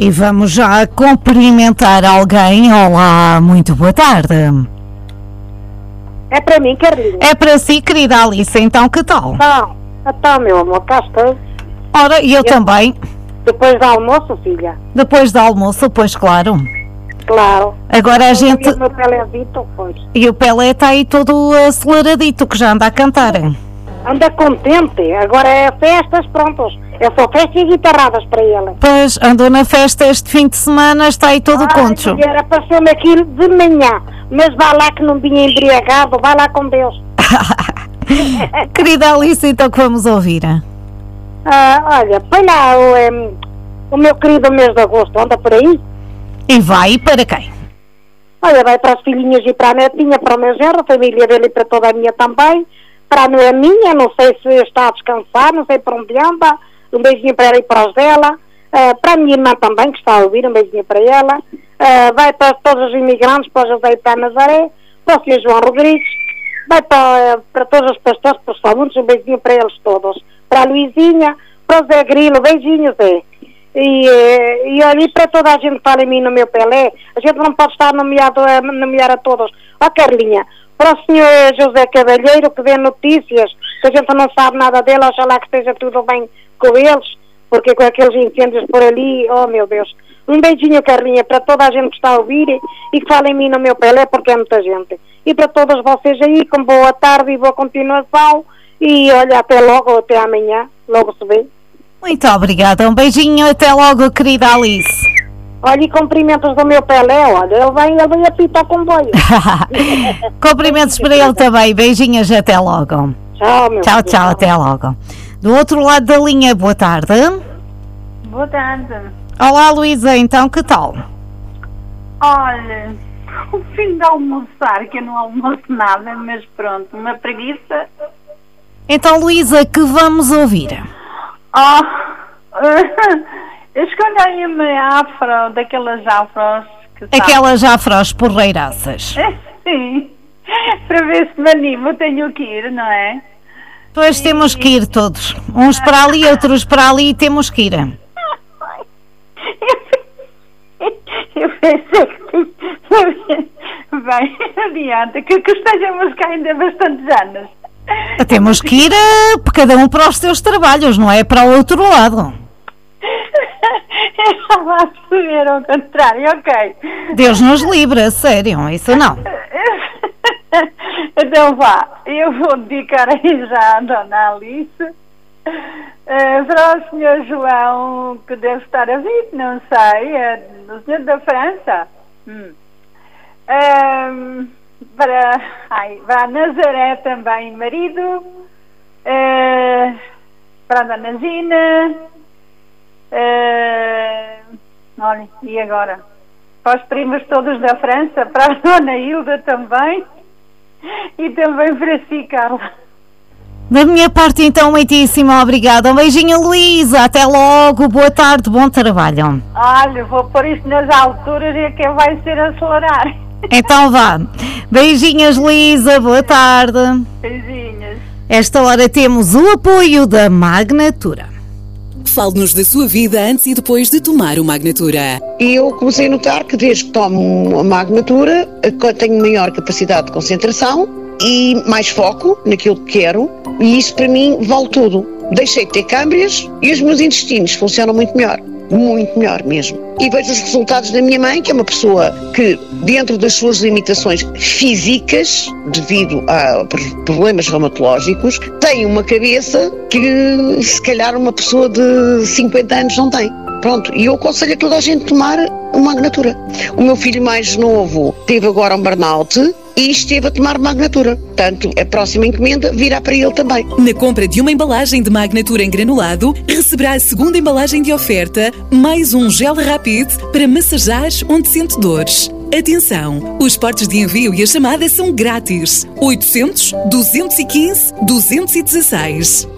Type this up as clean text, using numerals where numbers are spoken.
E vamos já cumprimentar alguém. Olá, muito boa tarde. É para mim, Carlinhos. É para si, querida Alice, então que tal? Então, meu amor, cá estou. Ora, e eu também. Depois do almoço, filha? Depois do almoço, pois claro. Claro. Agora a gente... O meu Pelézito, pois. E o Pelé está aí todo aceleradito, que já anda a cantar. Anda contente. Agora é festas, prontos. É só festas e guitarradas para ele. Pois, andou na festa este fim de semana, está aí todo concho. Era para ser aquilo de manhã. Mas vá lá que não vinha embriagado, vai lá com Deus. Querida Alice, então que vamos ouvir? Olha, põe lá o meu querido mês de agosto, anda por aí? E vai para quem? Olha, vai para as filhinhas e para a netinha, para o meu genro, a família dele e para toda a minha também. Para a minha, não sei se está a descansar, não sei para onde anda. Um beijinho para ela e para os dela. Para a minha irmã também, que está a ouvir, um beijinho para ela. Vai para todos os imigrantes, para o José e para a Nazaré, para o Sr. João Rodrigues. Vai para todos os pastores, para os famulos, um beijinho para eles todos. Para a Luizinha, para o Zé Grilo, beijinhos, Zé. E ali para toda a gente que fala em mim no meu Pelé, a gente não pode estar a nomear a todos. Ó Carlinha, para o Sr. José Cavalheiro que dê notícias, que a gente não sabe nada dele, oxalá que esteja tudo bem com eles, porque com aqueles incêndios por ali, oh meu Deus. Um beijinho, Carlinha, para toda a gente que está a ouvir e que fala em mim no meu Pelé, porque é muita gente. E para todos vocês aí, com boa tarde e boa continuação. E olha, até logo, até amanhã, logo se vê. Muito obrigada, um beijinho, até logo, querida Alice. Olha, e cumprimentos do meu Pelé, olha, ele vem apitar o comboio. Cumprimentos para ele também, beijinhos, até logo. Tchau, meu Tchau, filho. tchau, até logo. Do outro lado da linha, boa tarde. Boa tarde. Olá, Luísa, então que tal? Olha, o fim de almoçar, que eu não almoço nada, mas pronto, uma preguiça. Então, Luísa, que vamos ouvir? Eu escolho aí uma afro, daquelas afros que sabe. Aquelas afros porreiraças. Sim, para ver se me animo, tenho que ir, não é? Pois temos que ir todos. Uns para ali, outros para ali, e temos que ir. Eu pensei que... Bem, adianta, que estejamos cá ainda bastantes anos. Temos que ir cada um para os seus trabalhos, não é para o outro lado. Eu estava a perceber ao contrário, ok. Deus nos livre, sério, isso não. Então vá, eu vou dedicar aí já à Dona Alice, para o Sr. João, que deve estar a vir, não sei, o Sr. da França. Para a Nazaré também, marido, para a Dona Gina, olha, e agora? Para os primos todos da França, para a Dona Hilda também, e também para si, Carla. Da minha parte, então, muitíssimo obrigada. Um beijinho, Luísa. Até logo. Boa tarde, bom trabalho. Olha, vou pôr isto nas alturas e que vai ser acelerar. Então vá. Beijinhos, Luísa. Boa tarde. Beijinhos. Esta hora temos o apoio da Magnatura. Fale-nos da sua vida antes e depois de tomar o Magnatura. E eu comecei a notar que desde que tomo a Magnatura tenho maior capacidade de concentração e mais foco naquilo que quero, e isso para mim vale tudo. Deixei de ter câimbras e os meus intestinos funcionam muito melhor mesmo. E vejo os resultados da minha mãe, que é uma pessoa que, dentro das suas limitações físicas, devido a problemas reumatológicos, tem uma cabeça que se calhar uma pessoa de 50 anos não tem. Pronto, e eu aconselho a toda a gente tomar uma Magnatura. O meu filho mais novo teve agora um burnout e esteve a tomar Magnatura. Portanto, a próxima encomenda virá para ele também. Na compra de uma embalagem de Magnatura em granulado, receberá a segunda embalagem de oferta, mais um gel Rapid para massajar onde sente dores. Atenção, os portos de envio e a chamada são grátis. 800 215 216.